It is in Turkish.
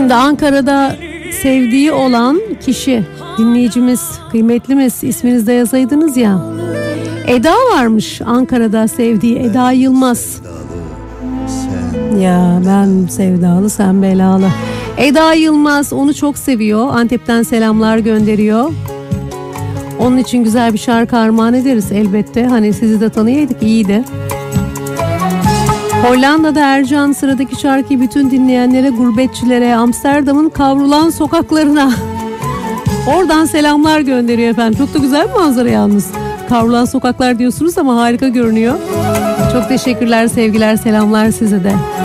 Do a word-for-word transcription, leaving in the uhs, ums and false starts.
Şimdi Ankara'da sevdiği olan kişi, dinleyicimiz, kıymetlimiz, isminizi de yazaydınız ya. Eda varmış Ankara'da sevdiği, Eda Yılmaz. Ya ben sevdalı sen belalı. Eda Yılmaz onu çok seviyor. Antep'ten selamlar gönderiyor. Onun için güzel bir şarkı armağan ederiz elbette. Hani sizi de tanıyaydık, iyiydi. Hollanda'da Ercan sıradaki şarkıyı bütün dinleyenlere, gurbetçilere, Amsterdam'ın kavrulan sokaklarına oradan selamlar gönderiyor efendim. Çok da güzel bir manzara yalnız. Kavrulan sokaklar diyorsunuz ama harika görünüyor. Çok teşekkürler, sevgiler, selamlar size de.